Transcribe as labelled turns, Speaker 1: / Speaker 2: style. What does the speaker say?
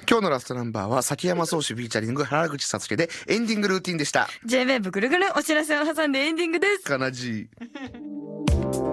Speaker 1: 今日のラストナンバーは崎山宗志フィーチャリング原口さつけでエンディングルーティンでした。
Speaker 2: J-WAVE ぐるぐるお知らせを挟んでエンディングです。
Speaker 1: 悲しい。